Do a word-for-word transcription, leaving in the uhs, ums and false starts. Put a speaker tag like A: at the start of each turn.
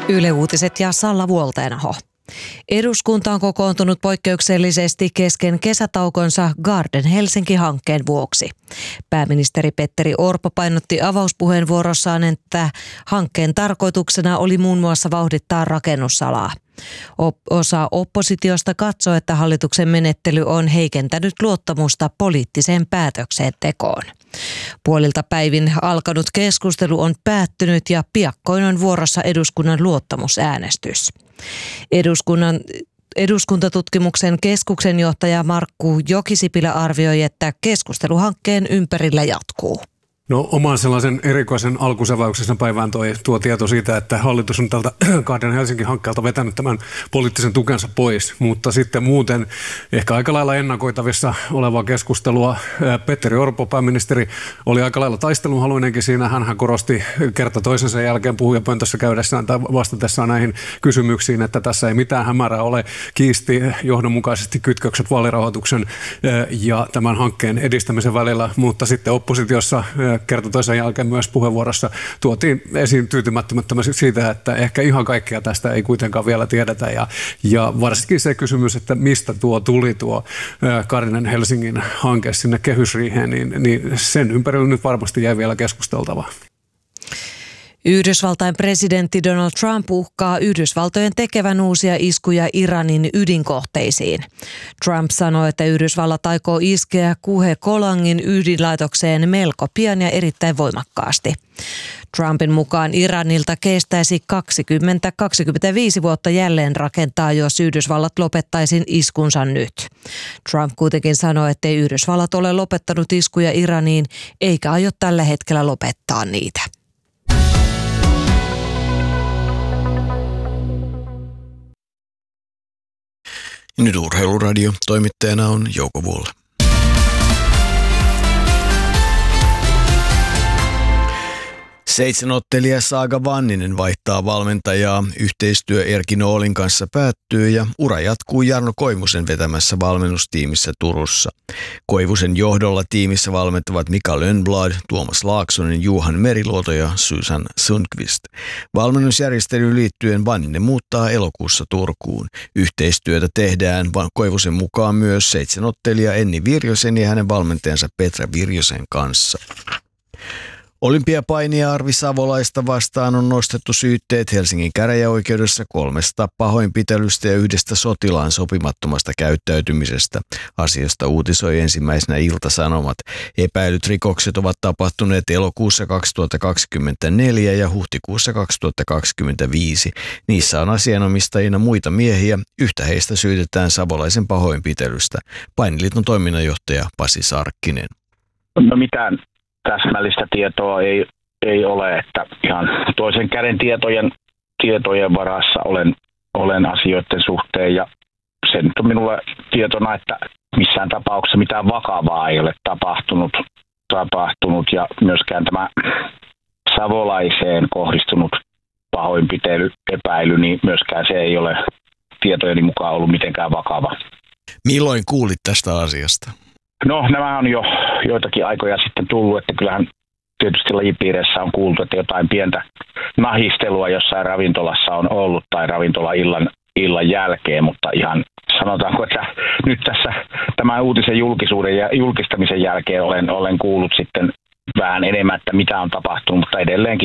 A: Yle Uutiset ja Salla Vuolteenaho. Eduskunta on kokoontunut poikkeuksellisesti kesken kesätaukonsa Garden Helsinki-hankkeen vuoksi. Pääministeri Petteri Orpo painotti avauspuheenvuorossaan, että hankkeen tarkoituksena oli muun muassa vauhdittaa rakennusalaa. Osa oppositiosta katsoo, että hallituksen menettely on heikentänyt luottamusta poliittiseen päätöksentekoon. Puolilta päivin alkanut keskustelu on päättynyt ja piakkoin on vuorossa eduskunnan luottamusäänestys. Eduskunnan Eduskuntatutkimuksen keskuksen johtaja Markku Jokisipilä arvioi, että keskustelu hankkeen ympärillä jatkuu.
B: No oman sellaisen erikoisen alkusäväyksen päivään toi, tuo tieto siitä, että hallitus on tältä Garden Helsinki-hankkeelta vetänyt tämän poliittisen tukensa pois, mutta sitten muuten ehkä aika lailla ennakoitavissa olevaa keskustelua. Petteri Orpo, pääministeri, oli aika lailla taistelunhaluinenkin siinä. Hänhän korosti kerta toisensa jälkeen puhujapöntössä käydessään tai vastatessaan näihin kysymyksiin, että tässä ei mitään hämärää ole. Kiisti johdonmukaisesti kytkökset vaalirahoituksen ja tämän hankkeen edistämisen välillä, mutta sitten oppositiossa kerta toisen jälkeen myös puheenvuorossa tuotiin esiin tyytymättömättömästi siitä, että ehkä ihan kaikkea tästä ei kuitenkaan vielä tiedetä. Ja, ja varsinkin se kysymys, että mistä tuo tuli tuo Garden Helsingin hanke sinne kehysriiheen, niin, niin sen ympärillä nyt varmasti jäi vielä keskusteltavaa.
A: Yhdysvaltain presidentti Donald Trump uhkaa Yhdysvaltojen tekevän uusia iskuja Iranin ydinkohteisiin. Trump sanoi, että Yhdysvallat aikoo iskeä Kuhe-Kolangin ydinlaitokseen melko pian ja erittäin voimakkaasti. Trumpin mukaan Iranilta kestäisi kaksikymmentä kaksikymmentäviisi vuotta jälleen rakentaa, jos Yhdysvallat lopettaisi iskunsa nyt. Trump kuitenkin sanoi, ettei Yhdysvallat ole lopettanut iskuja Iraniin eikä aio tällä hetkellä lopettaa niitä.
C: Nyt Urheiluradio. Toimittajana on Jouko Vuola. Seitsemänottelija Saaga Vanninen vaihtaa valmentajaa. Yhteistyö Erkki Noolin kanssa päättyy ja ura jatkuu Jarno Koivusen vetämässä valmennustiimissä Turussa. Koivusen johdolla tiimissä valmentavat Mika Lönnblad, Tuomas Laaksonen, Juhan Meriluoto ja Susan Sundqvist. Valmennusjärjestelyyn liittyen Vanninen muuttaa elokuussa Turkuun. Yhteistyötä tehdään Koivusen mukaan myös seitsemänottelija Enni Virjosen ja hänen valmentajansa Petra Virjosen kanssa. Olympiapainia Arvi Savolaista vastaan on nostettu syytteet Helsingin käräjäoikeudessa kolmesta pahoinpitelystä ja yhdestä sotilaan sopimattomasta käyttäytymisestä. Asiasta uutisoi ensimmäisenä Ilta-Sanomat. Epäilyt rikokset ovat tapahtuneet elokuussa kaksituhattakaksikymmentäneljä ja huhtikuussa kaksituhattakaksikymmentäviisi. Niissä on asianomistajina muita miehiä. Yhtä heistä syytetään Savolaisen pahoinpitelystä. Painiliiton toiminnanjohtaja Pasi Sarkkinen.
D: No mitään täsmällistä tietoa ei, ei ole, että ihan toisen käden tietojen, tietojen varassa olen, olen asioiden suhteen ja se nyt on minulle tietona, että missään tapauksessa mitään vakavaa ei ole tapahtunut, tapahtunut ja myöskään tämä Savolaiseen kohdistunut pahoinpitely, epäily, niin myöskään se ei ole tietojeni mukaan ollut mitenkään vakava.
C: Milloin kuulit tästä asiasta?
D: No nämä on jo joitakin aikoja sitten tullut, että kyllähän tietysti lajipiireissä on kuultu, että jotain pientä nahistelua jossain ravintolassa on ollut tai ravintola illan, illan jälkeen, mutta ihan sanotaanko, että nyt tässä tämän uutisen julkisuuden ja julkistamisen jälkeen olen, olen kuullut sitten vähän enemmän, että mitä on tapahtunut, mutta edelleenkin